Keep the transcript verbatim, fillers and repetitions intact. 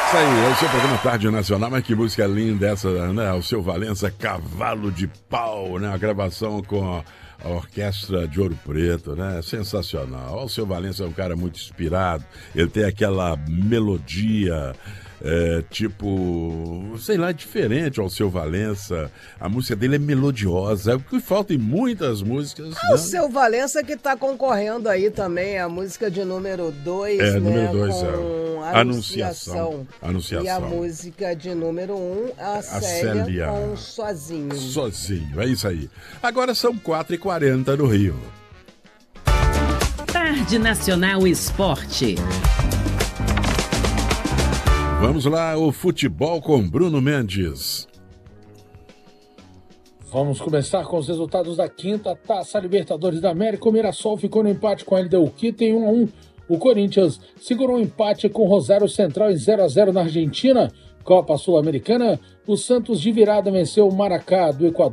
Isso aí, é o seu programa Tarde Nacional, mas que música linda essa, né? O seu Valença, Cavalo de Pau, né? A gravação com a, a orquestra de Ouro Preto, né? Sensacional. O seu Valença é um cara muito inspirado, ele tem aquela melodia... É, tipo, sei lá, diferente ao Seu Valença. A música dele é melodiosa, é o que falta em muitas músicas. Ah, né? O Seu Valença que tá concorrendo aí também, a música de número dois, é, né? número dois, com é. Anunciação. Anunciação. E a música de número um, a, a Célia, Célia com Sozinho. Sozinho, é isso aí. Agora são quatro e quarenta no Rio. Tarde Nacional Esporte. Vamos lá, o futebol com Bruno Mendes. Vamos começar com os resultados da quinta Taça Libertadores da América. O Mirassol ficou no empate com a L D U Quito em um a um. O Corinthians segurou um empate com o Rosário Central em zero a zero na Argentina. Copa Sul-Americana, o Santos de virada venceu o Maracá do Equador